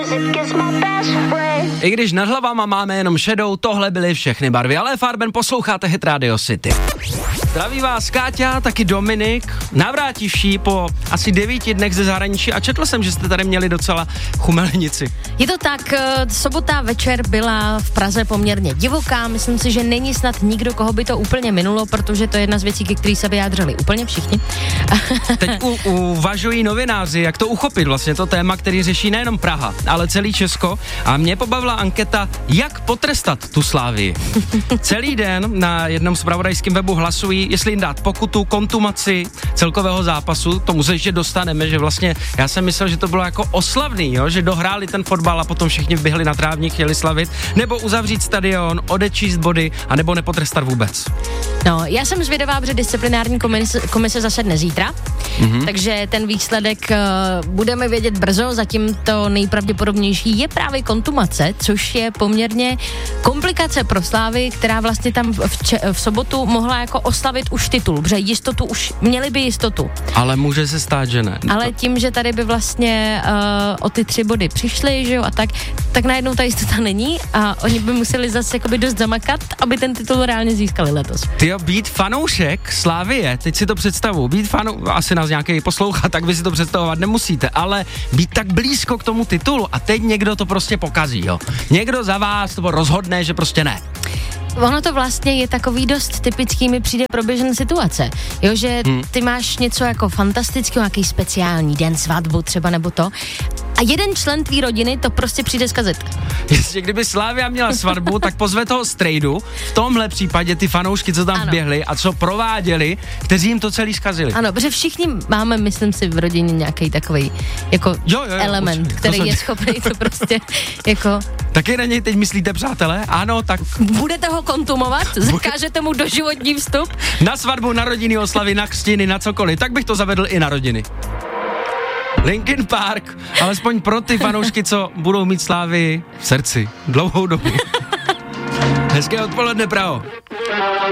I když nad hlavama máme jenom šedou, tohle byly všechny barvy. Ale Farben, posloucháte Hit Radio City. Zdraví vás Káťa, taky Dominik, navrátivší po asi 9 dnech ze zahraničí a četl jsem, že jste tady měli docela chumelnici. Je to tak, sobota večer byla v Praze poměrně divoká, myslím si, že není snad nikdo, koho by to úplně minulo, protože to je jedna z věcí, ke který se vyjádřili úplně všichni. Teď uvažují novináři, jak to uchopit, vlastně to téma, který řeší nejenom Praha, ale celý Česko, a mě pobavila anketa, jak potrestat tu Slávii. Celý den na jednom zpravodajském webu hlasují, jestli jim dát pokutu, kontumaci celkového zápasu, tomu se ještě dostaneme, že vlastně já jsem myslel, že to bylo jako oslavný, jo? Že dohráli ten fotbal a potom všichni vběhli na trávník, chtěli slavit, nebo uzavřít stadion, odečíst body, anebo nepotrestat vůbec. No, já jsem zvědavá, protože disciplinární komise zasedne zítra, takže ten výsledek budeme vědět brzo, zatím to nejpravděpodobnější je právě kontumace, což je poměrně komplikace pro Slávy, která vlastně tam v sobotu mohla jako oslavit už titul, protože jistotu už, měli by jistotu. Ale může se stát, že ne. Ale tím, že tady by vlastně o ty 3 body přišli, že jo, a tak najednou ta jistota není a oni by museli zase jakoby dost zamakat, aby ten titul reálně získali letos. Tyjo, být fanoušek Slávie, teď si to představu, asi nás nějaký poslouchá, tak vy si to představovat nemusíte, ale být tak blízko k tomu titulu a teď někdo to prostě pokazí, jo. Někdo za vás to rozhodne, že prostě ne. Ono to vlastně je takový dost typický, mi přijde pro běžné situace. Jo, že ty máš něco jako fantastického, nějaký speciální den, svatbu třeba nebo to. A jeden člen tvý rodiny to prostě přijde zkazit. Jestli kdyby Slavia měla svatbu, tak pozve toho strejdu, v tomhle případě ty fanoušky, co tam vběhli a co prováděli, kteří jim to celý zkazili. Ano, protože všichni máme, myslím si, v rodině nějaký takový jako element, který je schopný to prostě jako... Taky na něj teď myslíte, přátelé? Ano, tak... Budete ho kontumovat? Zakážete mu doživotní vstup? Na svatbu, na rodinný oslavy, na křtiny, na cokoliv. Tak bych to zavedl i na rodiny. Linkin Park, alespoň pro ty fanoušky, co budou mít Slávy v srdci dlouhou dobu. Hezké odpoledne, Praho.